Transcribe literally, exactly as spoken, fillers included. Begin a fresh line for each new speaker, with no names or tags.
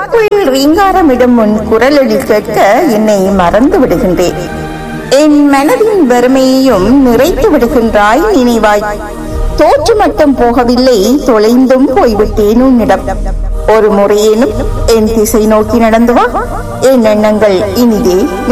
காதுக்குள் ரீங்காரமிடும் உன் குரலொலி கேட்க என்னை மறந்து விடுகின்றேன். என் மனதின் வறுமையையும் நிறைத்து விடுகின்றாய் நினைவாய். தோற்று மட்டும் போகவில்லை, தொலைந்தும் போய்விட்டேன் உன்னிடம். ஒரு முறையேனும் என் திசை நோக்கி நடந்து வா. என் எண்ணங்கள் இனிதே